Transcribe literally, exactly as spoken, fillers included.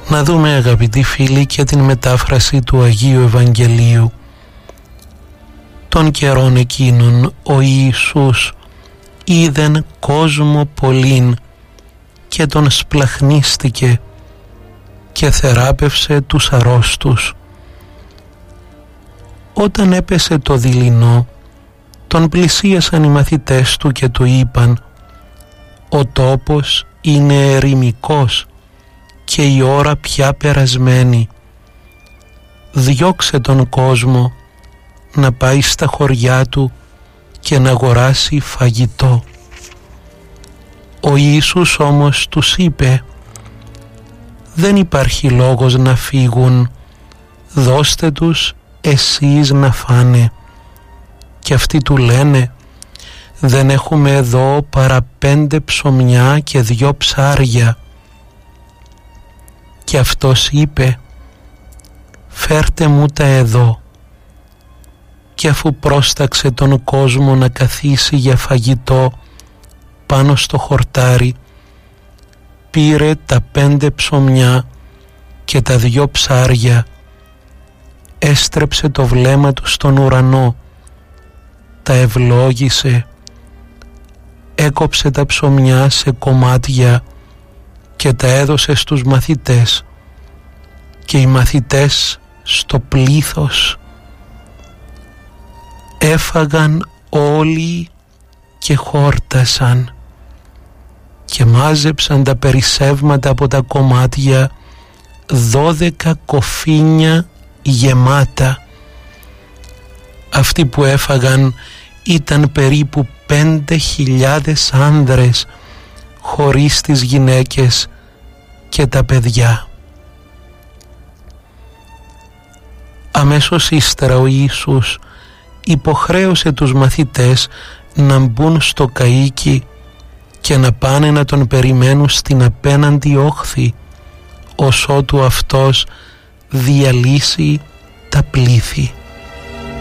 Να δούμε, αγαπητοί φίλοι, και την μετάφραση του Αγίου Ευαγγελίου. Των καιρών εκείνων ο Ιησούς είδεν κόσμο πολλήν και τον σπλαχνίστηκε και θεράπευσε τους αρρώστους. Όταν έπεσε το δειλινό, τον πλησίασαν οι μαθητές του και του είπαν: «Ο τόπος είναι ερημικός και η ώρα πια περασμένη. Διώξε τον κόσμο να πάει στα χωριά του και να αγοράσει φαγητό». Ο Ιησούς όμως τους είπε: «Δεν υπάρχει λόγος να φύγουν, δώστε τους εσείς να φάνε». Και αυτοί του λένε: «Δεν έχουμε εδώ παρά πέντε ψωμιά και δυο ψάρια». Και αυτός είπε: «Φέρτε μου τα εδώ». Και αφού πρόσταξε τον κόσμο να καθίσει για φαγητό πάνω στο χορτάρι, πήρε τα πέντε ψωμιά και τα δυο ψάρια, έστρεψε το βλέμμα του στον ουρανό, τα ευλόγησε, έκοψε τα ψωμιά σε κομμάτια και τα έδωσε στους μαθητές, και οι μαθητές στο πλήθος έφαγαν όλοι και χόρτασαν και μάζεψαν τα περισσεύματα από τα κομμάτια, δώδεκα κοφίνια γεμάτα. Αυτοί που έφαγαν ήταν περίπου πέντε χιλιάδες άνδρες, χωρίς τις γυναίκες και τα παιδιά. Αμέσως ύστερα ο Ιησούς υποχρέωσε τους μαθητές να μπουν στο καΐκι και να πάνε να τον περιμένουν στην απέναντι όχθη, ως ότου αυτός διαλύσει τα πλήθη.